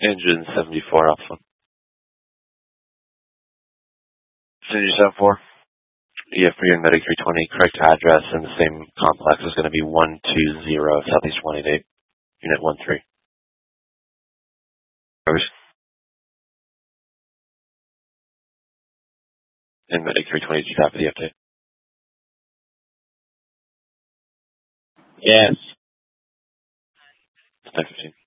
Engine 74 Alpha. Engine 74? Yeah, for your Medic 320, correct address and the same complex is going to be 120 Southeast 188, Unit 13. And Medic 320, did you copy the update? Yes. It's 9:15.